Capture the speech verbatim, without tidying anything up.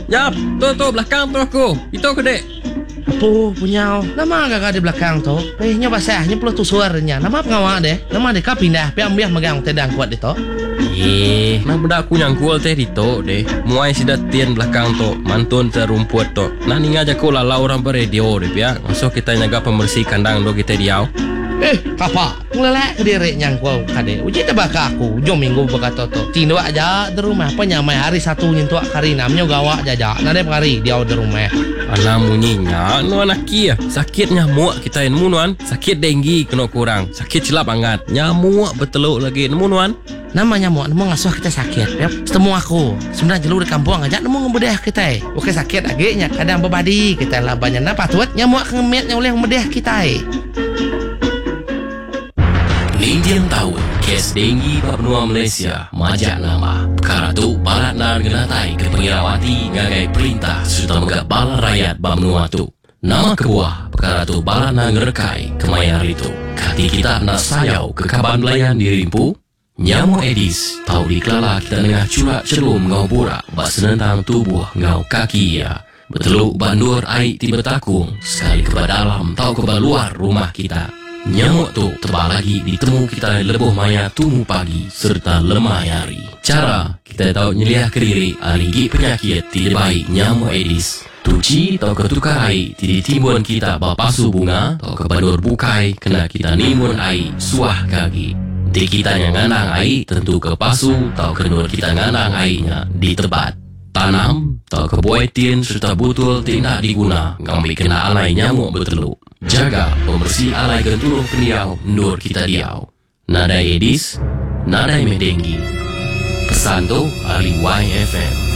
Yap, tu tu belakang tu aku. Itu aku dek. Apa punya? Nama agak di belakang tu. Eh, nya basahnya perlu tu suaranya. Nama pengawal deh. Nama dek pindah. Piam biar megang tedang kuat itu. Eh, nah budak aku nyangkul teh dito deh. Muai si datian belakang tu, mantun terumput tu. Nah ninga aja ku lalau orang beradio deh ya. Masuk kita nyaga pembersih kandang do kita diau. Eh, kapa? Ngelelak ke diri nyangkul kade. Uji tebak aku. Jom minggu bekat toto. Tindo aja di rumah. Penyamai hari satu nyentuh kari namanya gawak jaja. Nade hari dia di rumah. Alah munyinya, nu anak kia. Sakit nyamuk kita nemu nuan. Sakit denggi kena kurang. Sakit celap angkat. Nyamuk beteluk lagi nemu nuan. Nama nyamuk, nemu ngasuh kita sakit. Yap, setemu aku. Sebenarnya jelur di kampung aja nemu ngebedah kita. Oke sakit agaknya. Kadang bebadi kita lah banyak napa tuat nyamuk ngemet yang oleh ngebedah kita. Lintian tahun, kes denggi Papua Malaysia, majak nama. Perkara tu balat nan genatai ke pengirawati ngagai perintah serta megak bala rakyat Bamnua tu. Nama kebuah, perkara tu balat nan ngerekai kemayar itu. Kati kita nak sayau ke kaban belayan dirimpu. Nyamuk Edis, tahu dikelala kita nengah curak celum ngau borak, bak senentang tubuh ngau kaki ya. Beteluk bandur air tiba takung, sekali ke dalam tahu ke luar rumah kita. Nyamuk tu tebal lagi ditemu kita lebuh maya tumu pagi serta lemah hari. Cara kita tahu nyeliah ke diri aligi penyakit tidak baik nyamuk Edis. Tuci atau ketukar air tidak timbun kita bapasu bunga atau kebandur bukai kena kita nimun air suah kaki. Di kita yang nganang air tentu ke pasu atau kenur kita nganang airnya di tebat. Tanam atau kebuaitin serta butul tidak diguna ngambil kena alai nyamuk beteluk. Jaga pembersih alai gentuluh peniau nur kita diau. Nadai Edis, nadai Medenggi. Pesan tu ahli Y F M.